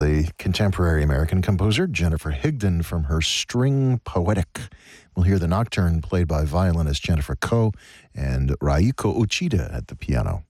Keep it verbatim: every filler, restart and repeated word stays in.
by contemporary American composer Jennifer Higdon from her String Poetic. We'll hear the nocturne played by violinist Jennifer Koh and Raiko Uchida at the piano.